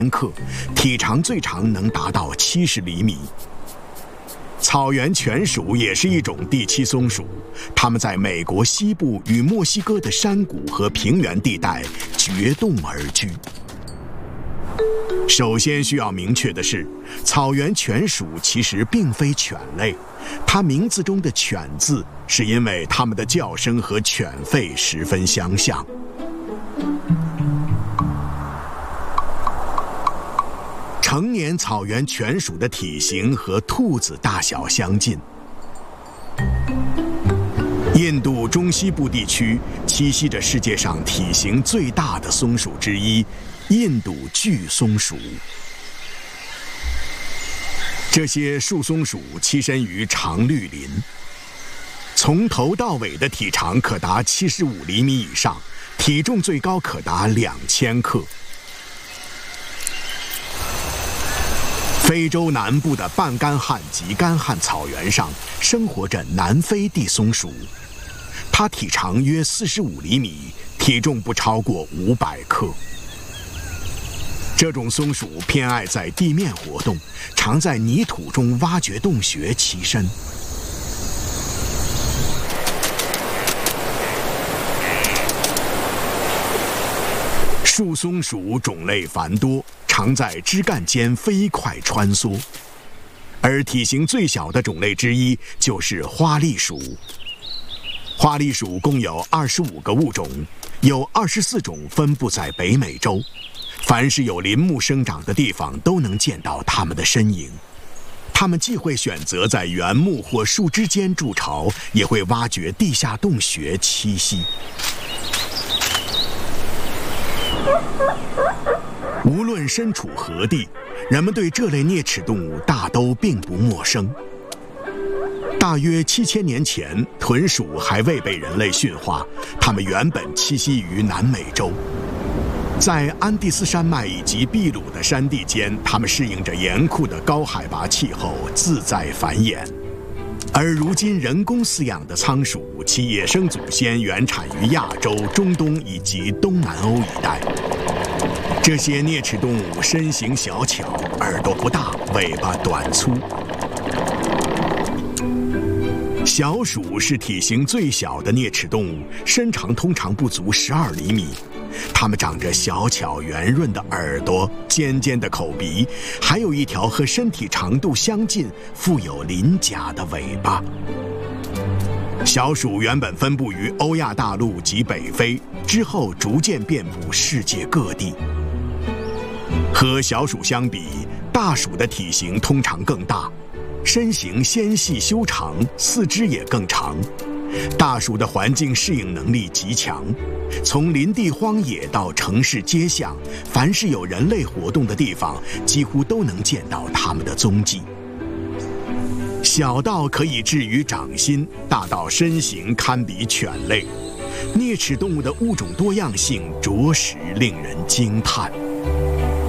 克，体长最长能达到70厘米。草原犬鼠也是一种第7松鼠，它们在美国西部与墨西哥的山谷和平原地带绝冻而居。首先需要明确的是，草原犬鼠其实并非犬类，它名字中的“犬”字是因为它们的叫声和犬吠十分相像。成年草原犬鼠的体型和兔子大小相近。印度中西部地区栖息着世界上体型最大的松鼠之一——印度巨松鼠。这些树松鼠栖身于常绿林，从头到尾的体长可达75厘米以上，体重最高可达2000克。非洲南部的半干旱及干旱草原上生活着南非地松鼠，它体长约45厘米，体重不超过500克。这种松鼠偏爱在地面活动，常在泥土中挖掘洞穴栖身。树松鼠种类繁多，常在枝干间飞快穿梭，而体型最小的种类之一就是花栗鼠。花栗鼠共有25个物种，有24种分布在北美洲。凡是有林木生长的地方，都能见到它们的身影。它们既会选择在原木或树枝间筑巢，也会挖掘地下洞穴栖息。无论身处何地，人们对这类啮齿动物大都并不陌生。大约7000年前，豚鼠还未被人类驯化，它们原本栖息于南美洲。在安第斯山脉以及秘鲁的山地间，它们适应着严酷的高海拔气候，自在繁衍。而如今人工饲养的仓鼠，其野生祖先原产于亚洲、中东以及东南欧一带。这些啮齿动物身形小巧，耳朵不大，尾巴短粗。小鼠是体型最小的啮齿动物，身长通常不足12厘米。它们长着小巧圆润的耳朵、尖尖的口鼻，还有一条和身体长度相近、富有鳞甲的尾巴。小鼠原本分布于欧亚大陆及北非，之后逐渐遍布世界各地。和小鼠相比，大鼠的体型通常更大，身形纤细修长，四肢也更长。大鼠的环境适应能力极强，从林地荒野到城市街巷，凡是有人类活动的地方，几乎都能见到它们的踪迹。小到可以置于掌心，大到身形堪比犬类，啮齿动物的物种多样性着实令人惊叹。